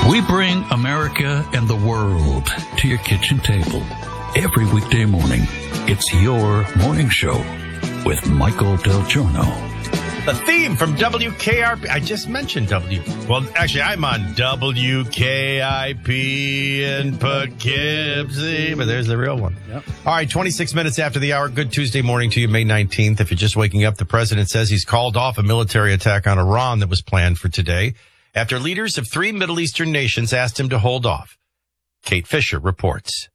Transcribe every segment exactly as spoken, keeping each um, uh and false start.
We bring America and the world to your kitchen table. Every weekday morning, it's your morning show with Michael Del Giorno. The theme from W K R P. I just mentioned W. Well, actually, I'm on W K I P in Poughkeepsie, but there's the real one. Yep. All right, twenty-six minutes after the hour. Good Tuesday morning to you, May nineteenth. If you're just waking up, the president says he's called off a military attack on Iran that was planned for today after leaders of three Middle Eastern nations asked him to hold off. Kate Fisher reports.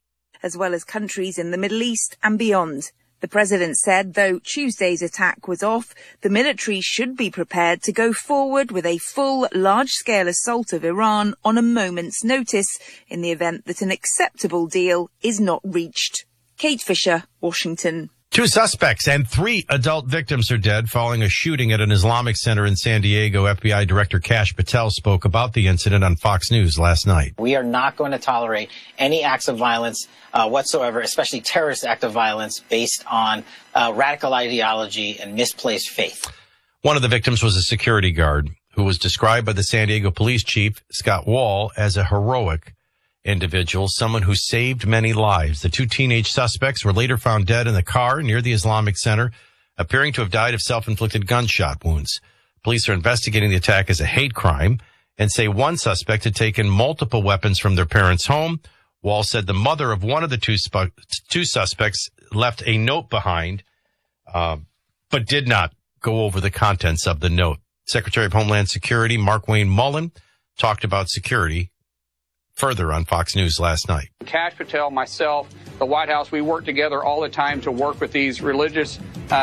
As well as countries in the Middle East and beyond. The president said, though Tuesday's attack was off, the military should be prepared to go forward with a full, large-scale assault of Iran on a moment's notice in the event that an acceptable deal is not reached. Kate Fisher, Washington. Two suspects and three adult victims are dead following a shooting at an Islamic center in San Diego. F B I Director Kash Patel spoke about the incident on Fox News last night. We are not going to tolerate any acts of violence uh, whatsoever, especially terrorist act of violence based on uh, radical ideology and misplaced faith. One of the victims was a security guard who was described by the San Diego police chief, Scott Wall, as a heroic individual, someone who saved many lives. The two teenage suspects were later found dead in the car near the Islamic Center, appearing to have died of self-inflicted gunshot wounds. Police are investigating the attack as a hate crime and say one suspect had taken multiple weapons from their parents' home. Wall said the mother of one of the two, spu- two suspects left a note behind, uh, but did not go over the contents of the note. Secretary of Homeland Security Markwayne Mullin talked about security further on Fox News last night. Kash Patel, myself, the White House, we work together all the time to work with these religious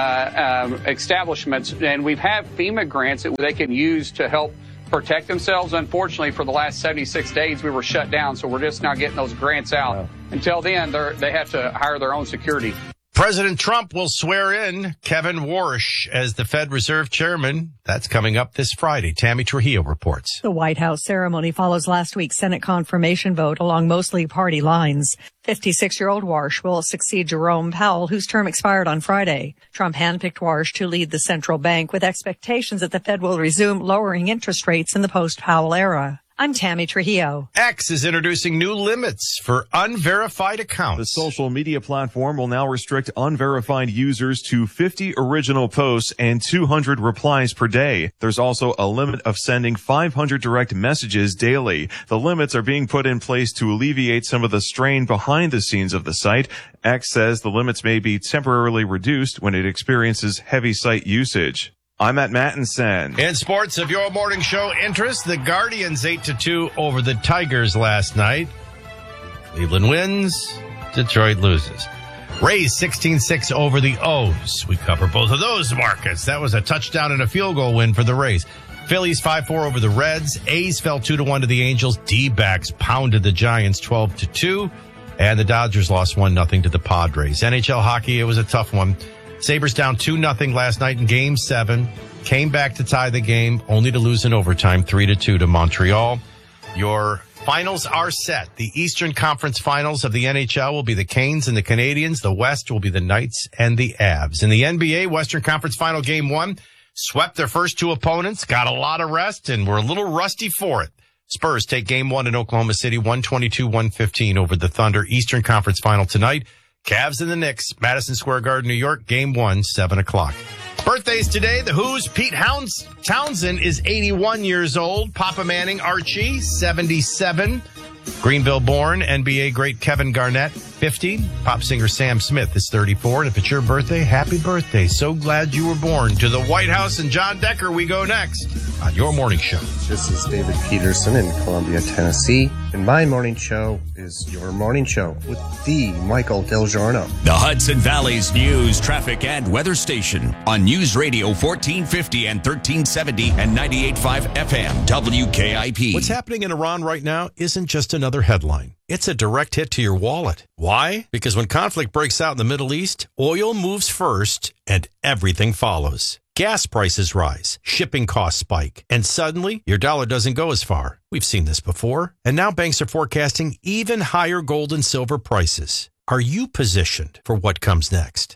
uh, um, establishments, and we've had FEMA grants that they can use to help protect themselves. Unfortunately, for the last seventy-six days, we were shut down, so we're just now getting those grants out. Wow. Until then, they're, they have to hire their own security. President Trump will swear in Kevin Warsh as the Fed Reserve Chairman. That's coming up this Friday. Tammy Trujillo reports. The White House ceremony follows last week's Senate confirmation vote along mostly party lines. fifty-six-year-old Warsh will succeed Jerome Powell, whose term expired on Friday. Trump handpicked Warsh to lead the central bank with expectations that the Fed will resume lowering interest rates in the post-Powell era. I'm Tammy Trujillo. X is introducing new limits for unverified accounts. The social media platform will now restrict unverified users to fifty original posts and two hundred replies per day. There's also a limit of sending five hundred direct messages daily. The limits are being put in place to alleviate some of the strain behind the scenes of the site. X says the limits may be temporarily reduced when it experiences heavy site usage. I'm at Mattinson. In sports of your morning show interest, the Guardians eight to two over the Tigers last night. Cleveland wins, Detroit loses. Rays sixteen six over the O's. We cover both of those markets. That was a touchdown and a field goal win for the Rays. Phillies five four over the Reds. A's fell two to one to the Angels. D-backs pounded the Giants twelve to two. And the Dodgers lost one nothing to the Padres. N H L hockey, it was a tough one. Sabres down two nothing last night in Game seven. Came back to tie the game, only to lose in overtime three to two to Montreal. Your finals are set. The Eastern Conference Finals of the N H L will be the Canes and the Canadiens. The West will be the Knights and the Avs. In the N B A, Western Conference Final Game one swept their first two opponents, got a lot of rest, and were a little rusty for it. Spurs take Game one in Oklahoma City, one twenty-two one fifteen over the Thunder. Eastern Conference Final tonight. Cavs and the Knicks, Madison Square Garden, New York, Game one, seven o'clock. Birthdays today, The Who's Pete Hounds, Townsend is eighty-one years old. Papa Manning, Archie, seventy-seven. Greenville born, N B A great Kevin Garnett, fifty. Pop singer Sam Smith is thirty-four. And if it's your birthday, happy birthday. So glad you were born. To the White House and John Decker, we go next on Your Morning Show. This is David Peterson in Columbia, Tennessee. And my morning show is Your Morning Show with the Michael Del Giorno. The Hudson Valley's news, traffic, and weather station on News Radio fourteen fifty and thirteen seventy and ninety-eight point five F M W K I P. What's happening in Iran right now isn't just another headline. It's a direct hit to your wallet. Why? Because when conflict breaks out in the Middle East, oil moves first and everything follows. Gas prices rise, shipping costs spike, and suddenly your dollar doesn't go as far. We've seen this before, and now banks are forecasting even higher gold and silver prices. Are you positioned for what comes next?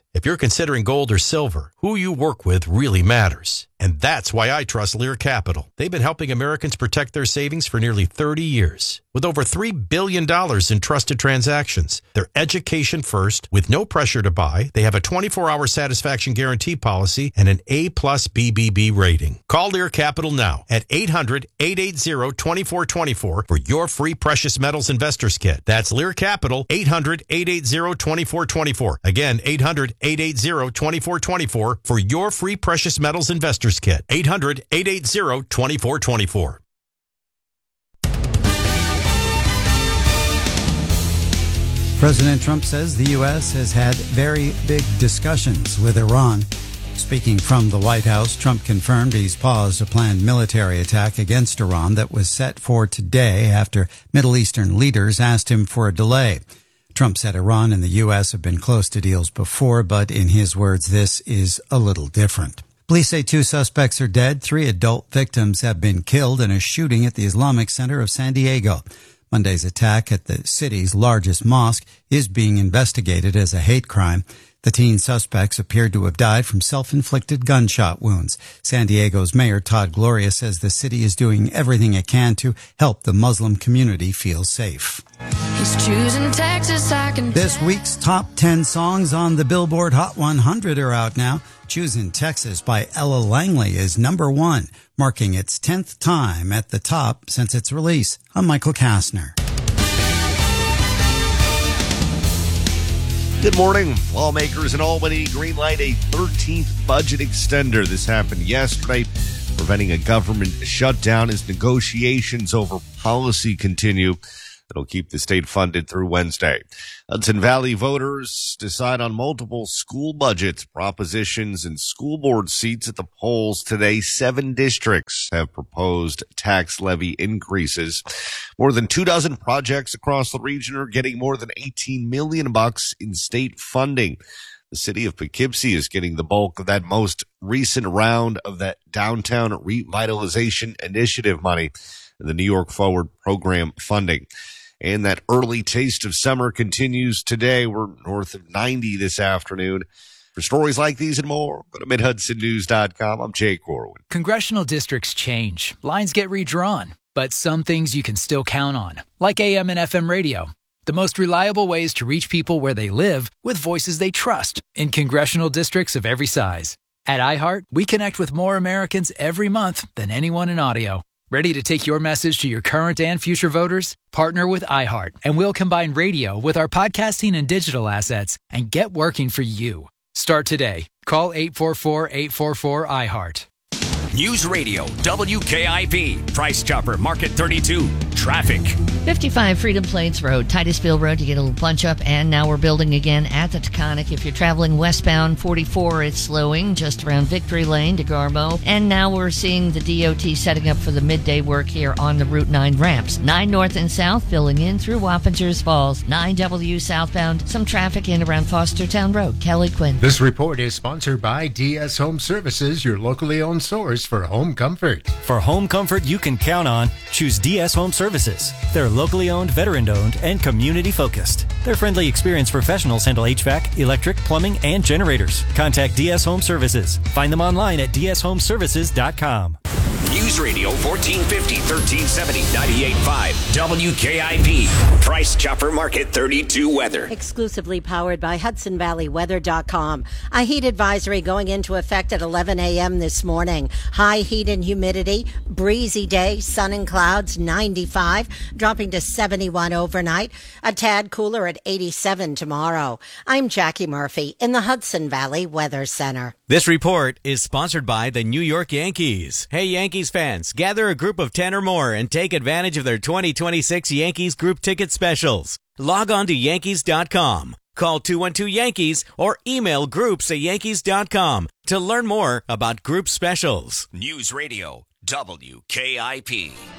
If you're considering gold or silver, who you work with really matters. And that's why I trust Lear Capital. They've been helping Americans protect their savings for nearly thirty years. With over three billion dollars in trusted transactions, they're education first, with no pressure to buy. They have a twenty-four hour satisfaction guarantee policy and an A plus B B B rating. Call Lear Capital now at eight hundred, eight eight zero, two four two four for your free precious metals investors kit. That's Lear Capital, eight hundred, eight eight zero, two four two four. Again, eight hundred, eight eight zero, two four two four for your free precious metals investors kit. eight hundred, eight eight zero, two four two four. President Trump says the U S has had very big discussions with Iran. Speaking from the White House, Trump confirmed he's paused a planned military attack against Iran that was set for today after Middle Eastern leaders asked him for a delay. Trump said Iran and the U S have been close to deals before, but in his words, this is a little different. Police say two suspects are dead. Three adult victims have been killed in a shooting at the Islamic Center of San Diego. Monday's attack at the city's largest mosque is being investigated as a hate crime. The teen suspects appeared to have died from self-inflicted gunshot wounds. San Diego's Mayor Todd Gloria says the city is doing everything it can to help the Muslim community feel safe. He's choosing Texas, I can This week's top ten songs on the Billboard Hot one hundred are out now. Choosing Texas by Ella Langley is number one, marking its tenth time at the top since its release. I'm Michael Kastner. Good morning. Lawmakers in Albany greenlight a thirteenth budget extender. This happened yesterday, preventing a government shutdown as negotiations over policy continue. It'll keep the state funded through Wednesday. Hudson Valley voters decide on multiple school budgets, propositions, and school board seats at the polls today. Seven districts have proposed tax levy increases. More than two dozen projects across the region are getting more than eighteen million bucks in state funding. The city of Poughkeepsie is getting the bulk of that most recent round of that downtown revitalization initiative money and the New York Forward program funding. And that early taste of summer continues today. We're north of ninety this afternoon. For stories like these and more, go to mid hudson news dot com. I'm Jay Corwin. Congressional districts change. Lines get redrawn. But some things you can still count on, like A M and F M radio. The most reliable ways to reach people where they live with voices they trust in congressional districts of every size. At iHeart, we connect with more Americans every month than anyone in audio. Ready to take your message to your current and future voters? Partner with iHeart, and we'll combine radio with our podcasting and digital assets and get working for you. Start today. Call eight four four, eight four four, iHeart. News Radio, W K I P, Price Chopper, Market thirty-two, traffic. fifty-five Freedom Plains Road, Titusville Road, you get a little punch up, and now we're building again at the Taconic. If you're traveling westbound forty-four, it's slowing just around Victory Lane to Garmo. And now we're seeing the D O T setting up for the midday work here on the Route nine ramps. nine north and south filling in through Wappingers Falls. nine W southbound, some traffic in around Fostertown Road. Kelly Quinn. This report is sponsored by D S Home Services, your locally owned source for home comfort. For home comfort you can count on, choose D S Home Services. They're locally owned, veteran-owned, and community-focused. Their friendly, experienced professionals handle H V A C, electric, plumbing, and generators. Contact D S Home Services. Find them online at d s home services dot com. News Radio fourteen fifty, thirteen seventy, ninety-eight point five, W K I P, Price Chopper Market thirty-two weather. Exclusively powered by Hudson Valley Weather dot com. A heat advisory going into effect at eleven a.m. this morning. High heat and humidity, breezy day, sun and clouds, ninety-five, dropping to seventy-one overnight. A tad cooler at eighty-seven tomorrow. I'm Jackie Murphy in the Hudson Valley Weather Center. This report is sponsored by the New York Yankees. Hey, Yankees fans, gather a group of ten or more and take advantage of their twenty twenty-six Yankees group ticket specials. Log on to yankees dot com. Call two one two Yankees or email groups at yankees dot com to learn more about group specials. News Radio, W K I P.